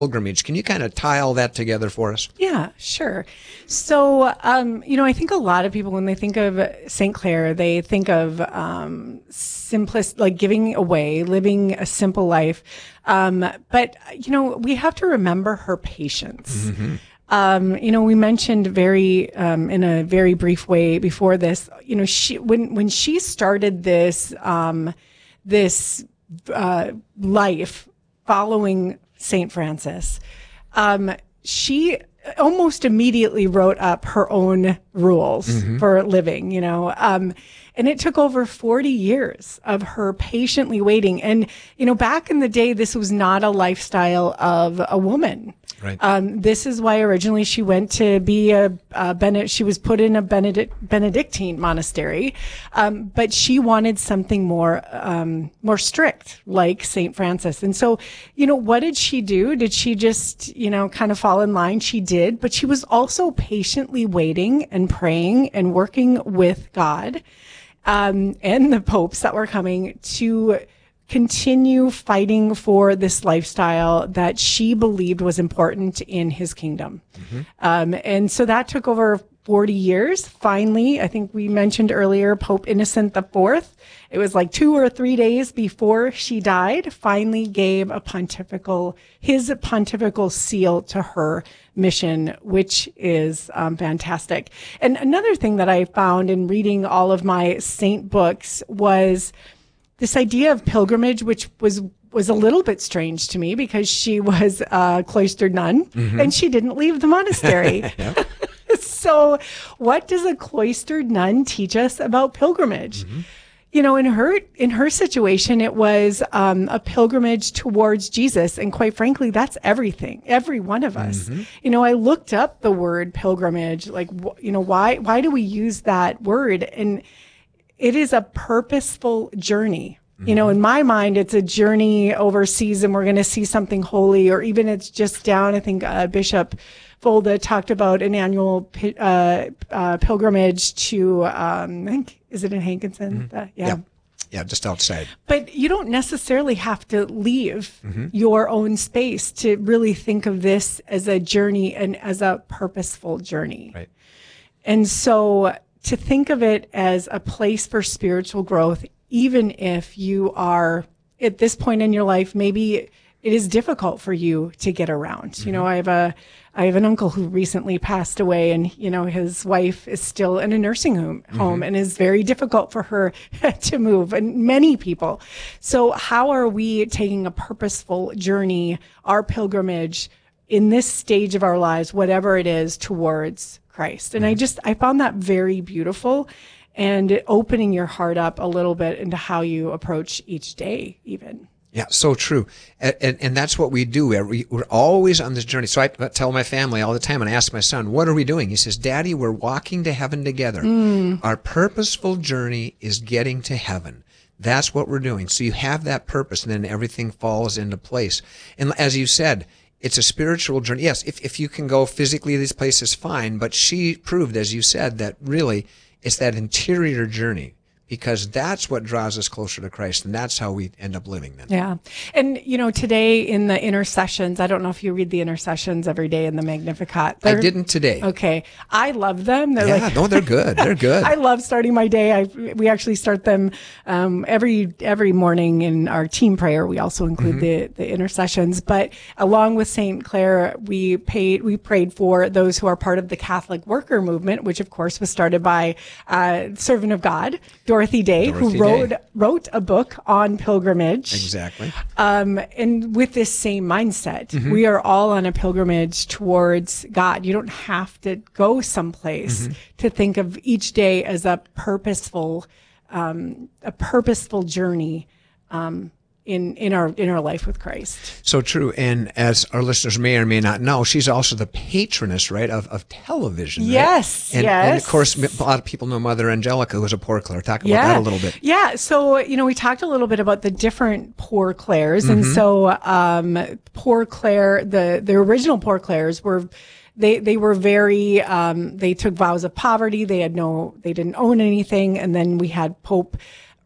pilgrimage. Can you kind of tie all that together for us? Yeah, sure. So, I think a lot of people, when they think of St. Clare, they think of simplest, like giving away, living a simple life. But we have to remember her patience. Mm-hmm. We mentioned in a very brief way before this, when she started this life following St. Francis, she almost immediately wrote up her own rules for living, and it took over 40 years of her patiently waiting. And, back in the day, this was not a lifestyle of a woman. Right. This is why originally she went to be she was put in a Benedictine monastery. But she wanted something more strict, like St. Francis. And so, what did she do? Did she just, kind of fall in line? She did, but she was also patiently waiting and praying and working with God, and the popes that were coming to continue fighting for this lifestyle that she believed was important in his kingdom. Mm-hmm. And so that took over 40 years. Finally, I think we mentioned earlier, Pope Innocent IV, it was like 2 or 3 days before she died, finally gave his pontifical seal to her mission, which is fantastic. And another thing that I found in reading all of my saint books was this idea of pilgrimage, which was a little bit strange to me because she was a cloistered nun and she didn't leave the monastery. So what does a cloistered nun teach us about pilgrimage? Mm-hmm. In her situation, it was a pilgrimage towards Jesus. And quite frankly, that's everything, every one of us. Mm-hmm. I looked up the word pilgrimage, like, why do we use that word? And it is a purposeful journey. Mm-hmm. In my mind, it's a journey overseas and we're going to see something holy, or even it's just down. I think Bishop Volda talked about an annual pilgrimage to, I think, is it in Hankinson? Mm-hmm. Yeah, just outside. But you don't necessarily have to leave your own space to really think of this as a journey and as a purposeful journey. Right. And so to think of it as a place for spiritual growth, even if you are at this point in your life, maybe it is difficult for you to get around. Mm-hmm. I have an uncle who recently passed away, and, his wife is still in a nursing home and is very difficult for her to move, and many people. So how are we taking a purposeful journey, our pilgrimage in this stage of our lives, whatever it is, towards Christ? And I found that very beautiful, and opening your heart up a little bit into how you approach each day even. Yeah, so true. And that's what we do. We're always on this journey. So I tell my family all the time, and I ask my son, what are we doing? He says, Daddy, we're walking to heaven together. Our purposeful journey is getting to heaven. That's what we're doing. So you have that purpose, and then everything falls into place. And as you said, it's a spiritual journey. Yes, if you can go physically to these places, fine. But she proved, as you said, that really it's that interior journey, because that's what draws us closer to Christ, and that's how we end up living then. Yeah. And, today in the intercessions, I don't know if you read the intercessions every day in the Magnificat. I didn't today. Okay. I love them. They're they're good. They're good. I love starting my day. We actually start them every morning in our team prayer. We also include the intercessions. But along with St. Clare, we prayed for those who are part of the Catholic worker movement, which of course was started by servant of God, Dorothy Day, who wrote a book on pilgrimage. Exactly. And with this same mindset, we are all on a pilgrimage towards God. You don't have to go someplace to think of each day as a purposeful journey in our life with Christ. So true. And as our listeners may or may not know, she's also the patroness, right, of television. Yes, right? yes. And of course, a lot of people know Mother Angelica, who was a Poor Clare. Talk about that a little bit. Yeah. So, we talked a little bit about the different Poor Clares. And so, Poor Clare, the original Poor Clares were, they were very, they took vows of poverty. They didn't own anything. And then we had Pope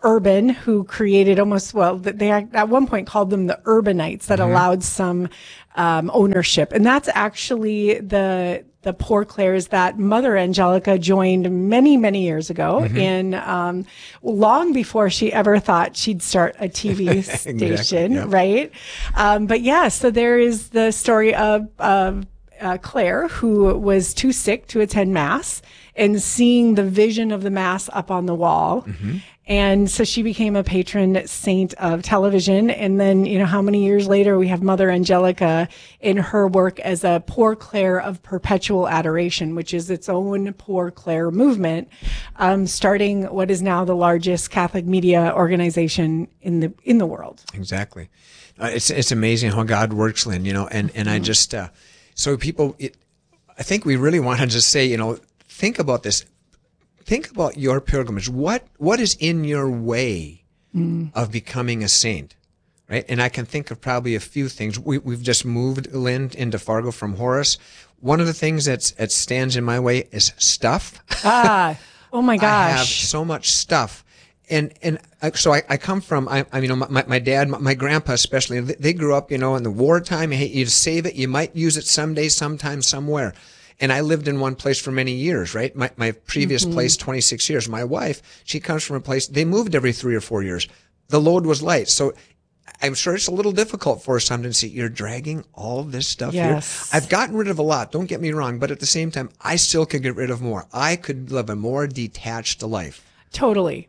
Urban, who created they at one point called them the Urbanites, that allowed some ownership. And that's actually the Poor Clares that Mother Angelica joined many, many years ago, in long before she ever thought she'd start a TV station, Exactly, yep. right? But yeah, so there is the story of Claire, who was too sick to attend Mass, and seeing the vision of the Mass up on the wall. And so she became a patron saint of television. And then, how many years later we have Mother Angelica in her work as a Poor Clare of Perpetual Adoration, which is its own Poor Clare movement, starting what is now the largest Catholic media organization in the world. Exactly. It's amazing how God works, Lynn, and I just, so people, I think we really want to just say, think about this. Think about your pilgrimage. What is in your way of becoming a saint, right? And I can think of probably a few things. We've just moved, Lynn, into Fargo from Horace. One of the things that stands in my way is stuff. Oh my gosh. I have so much stuff. And so I come from, my dad, my grandpa especially, they grew up, in the wartime. You save it. You might use it someday, sometime, somewhere. And I lived in one place for many years, right? My previous place, 26 years. My wife, she comes from a place, they moved every 3 or 4 years. The load was light. So I'm sure it's a little difficult for us sometimes to see, you're dragging all this stuff here. I've gotten rid of a lot, don't get me wrong, but at the same time, I still could get rid of more. I could live a more detached life. Totally.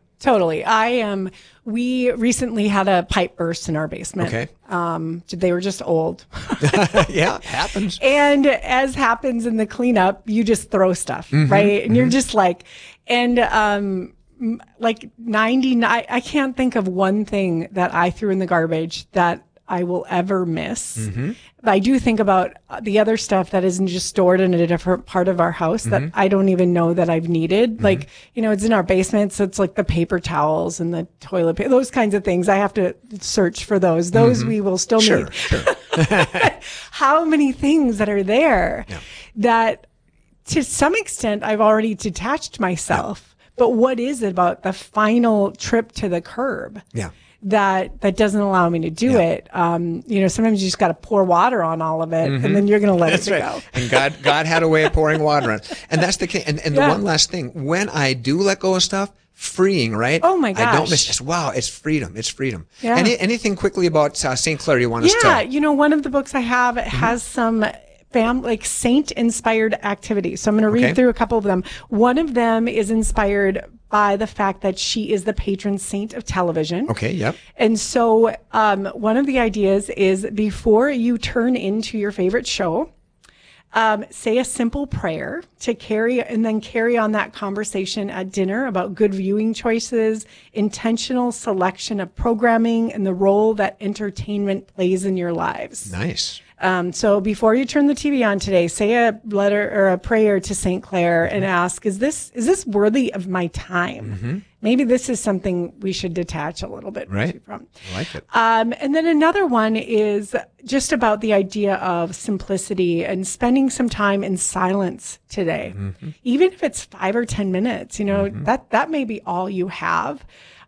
We recently had a pipe burst in our basement. Okay. They were just old. Yeah, happens. And as happens in the cleanup, you just throw stuff, right? And you're just like 99, I can't think of one thing that I threw in the garbage that I will ever miss. But I do think about the other stuff that isn't just stored in a different part of our house that I don't even know that I've needed. Like, it's in our basement. So it's like the paper towels and the toilet paper, those kinds of things. I have to search for those. Those we will still need. Sure. How many things that are there that to some extent I've already detached myself. But what is it about the final trip to the curb? That doesn't allow me to do it. Sometimes you just got to pour water on all of it, and then you're going to let it go. And God had a way of pouring water on it. And that's the key. And the one last thing, when I do let go of stuff, freeing, right? Oh my gosh. I don't miss this. Wow, it's freedom. It's freedom. Yeah. Anything quickly about St. Clare you want us to tell? Yeah, one of the books I have has some saint-inspired activities. So I'm going to read through a couple of them. One of them is inspired by the fact that she is the patron saint of television. Okay, yep. And so one of the ideas is before you turn into your favorite show, say a simple prayer to carry on that conversation at dinner about good viewing choices, intentional selection of programming, and the role that entertainment plays in your lives. Nice. So before you turn the TV on today, say a letter or a prayer to St. Clare and ask, is this worthy of my time? Maybe this is something we should detach a little bit from. I like it. And then another one is just about the idea of simplicity and spending some time in silence today. Even if it's 5 or 10 minutes, that may be all you have.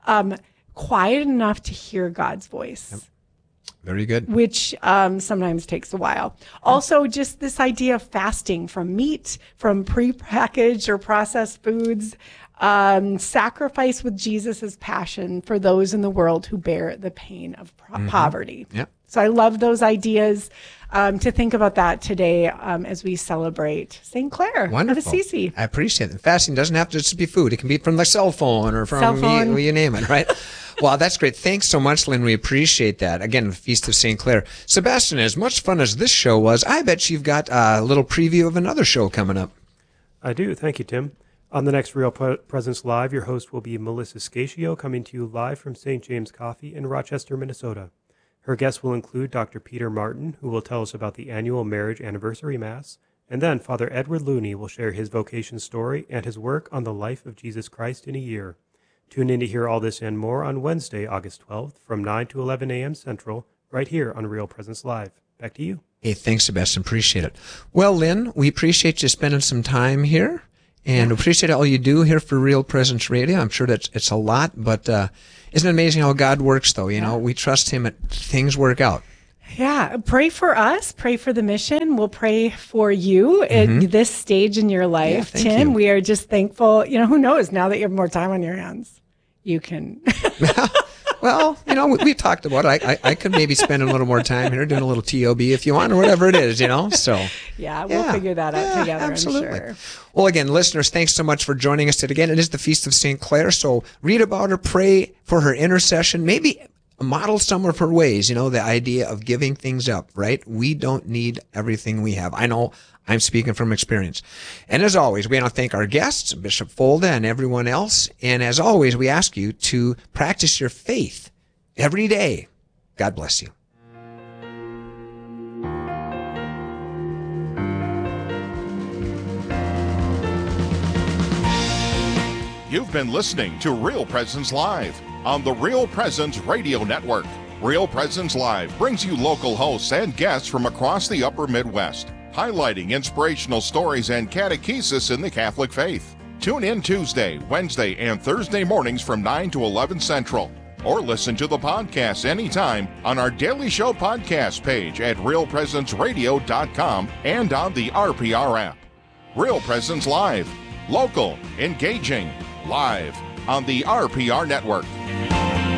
Quiet enough to hear God's voice. Yep. Very good. Which sometimes takes a while. Also, just this idea of fasting from meat, from prepackaged or processed foods, sacrifice with Jesus' passion for those in the world who bear the pain of poverty. Yep. So I love those ideas to think about that today as we celebrate St. Clare of Assisi. I appreciate it. Fasting doesn't have to just be food. It can be from the cell phone or from you name it, right? Well, that's great. Thanks so much, Lynn. We appreciate that. Again, the Feast of St. Clare. Sebastian, as much fun as this show was, I bet you've got a little preview of another show coming up. I do. Thank you, Tim. On the next Real Presence Live, your host will be Melissa Scatio, coming to you live from St. James Coffee in Rochester, Minnesota. Her guests will include Dr. Peter Martin, who will tell us about the annual Marriage Anniversary Mass, and then Father Edward Looney will share his vocation story and his work on the life of Jesus Christ in a year. Tune in to hear all this and more on Wednesday, August 12th from 9 to 11 a.m. Central, right here on Real Presence Live. Back to you. Hey, thanks, Sebastian. Appreciate it. Well, Lynn, we appreciate you spending some time here. and appreciate all you do here for Real Presence Radio. I'm sure that it's a lot, but isn't it amazing how God works, though? You know, we trust Him, things work out. Yeah, pray for us. Pray for the mission. We'll pray for you at this stage in your life, Tim. You. We are just thankful. You know, who knows? Now that you have more time on your hands, you can. Well, you know, we talked about it. I could maybe spend a little more time here doing a little TOB if you want, or whatever it is, you know. So yeah, we'll figure that out together. Absolutely. I'm sure. Well, again, listeners, thanks so much for joining us today. Again, it is the Feast of St. Clair, so read about her, pray for her intercession, maybe model some of her ways, you know, the idea of giving things up, right? We don't need everything we have. I know I'm speaking from experience. And as always, we want to thank our guests, Bishop Folda and everyone else. And as always, we ask you to practice your faith every day. God bless you. You've been listening to Real Presence Live on the Real Presence Radio Network. Real Presence Live brings you local hosts and guests from across the upper Midwest, highlighting inspirational stories and catechesis in the Catholic faith. Tune in Tuesday, Wednesday, and Thursday mornings from 9 to 11 Central. Or listen to the podcast anytime on our Daily Show podcast page at realpresenceradio.com and on the RPR app. Real Presence Live. Local, engaging, live on the RPR Network.